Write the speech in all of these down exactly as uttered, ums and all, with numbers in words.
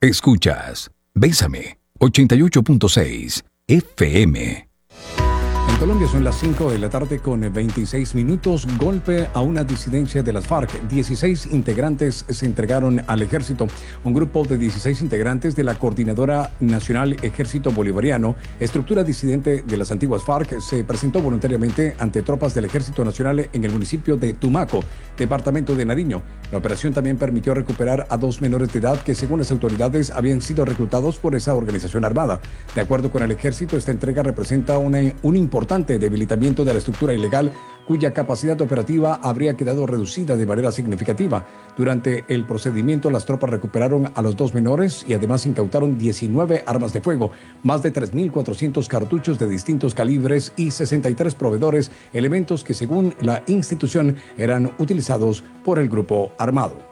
Escuchas Bésame ochenta y ocho punto seis F M. En Colombia son las cinco de la tarde con veintiséis minutos. Golpe a una disidencia de las FARC. dieciséis integrantes se entregaron al ejército. Un grupo de dieciséis integrantes de la Coordinadora Nacional Ejército Bolivariano, estructura disidente de las antiguas FARC, se presentó voluntariamente ante tropas del Ejército Nacional en el municipio de Tumaco, departamento de Nariño. La operación también permitió recuperar a dos menores de edad que, según las autoridades, habían sido reclutados por esa organización armada. De acuerdo con el ejército, esta entrega representa una, un importante debilitamiento de la estructura ilegal, cuya capacidad operativa habría quedado reducida de manera significativa. Durante el procedimiento, las tropas recuperaron a los dos menores y además incautaron diecinueve armas de fuego, más de tres mil cuatrocientos cartuchos de distintos calibres y sesenta y tres proveedores, elementos que, según la institución, eran utilizados por el grupo armado.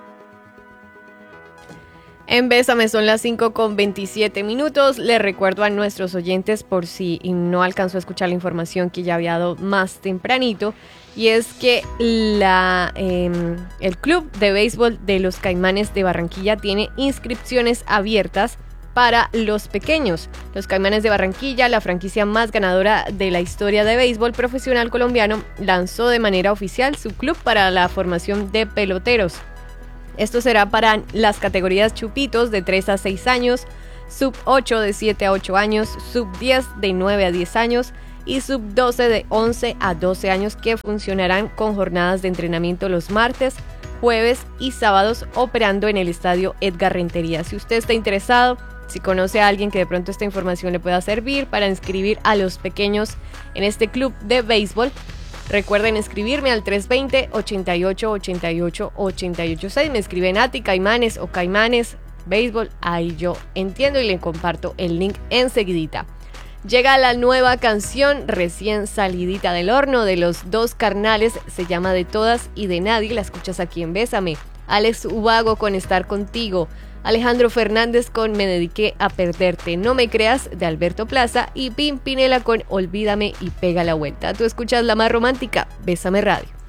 En Bésame son las cinco con veintisiete minutos. Les recuerdo a nuestros oyentes, por si no alcanzó a escuchar la información que ya había dado más tempranito, y es que la, eh, el Club de Béisbol de los Caimanes de Barranquilla tiene inscripciones abiertas para los pequeños. Los Caimanes de Barranquilla, la franquicia más ganadora de la historia de béisbol profesional colombiano, lanzó de manera oficial su club para la formación de peloteros. Esto será para las categorías chupitos de tres a seis años, sub ocho de siete a ocho años, sub diez de nueve a diez años y sub doce de once a doce años, que funcionarán con jornadas de entrenamiento los martes, jueves y sábados, operando en el estadio Edgar Rentería. Si usted está interesado, si conoce a alguien que de pronto esta información le pueda servir para inscribir a los pequeños en este club de béisbol, recuerden escribirme al tres dos cero, ochenta y ocho, ochenta y ocho, ochenta y ocho seis. Me escriben Ati, Caimanes o Caimanes Béisbol. Ahí yo entiendo y le comparto el link enseguidita. Llega la nueva canción recién salidita del horno de los dos carnales. Se llama De Todas y de Nadie. La escuchas aquí en Bésame. Alex Ubago con Estar Contigo. Alejandro Fernández con Me Dediqué a Perderte. No Me Creas, de Alberto Plaza. Y Pimpinela con Olvídame y Pega la Vuelta. Tú escuchas la más romántica, Bésame Radio.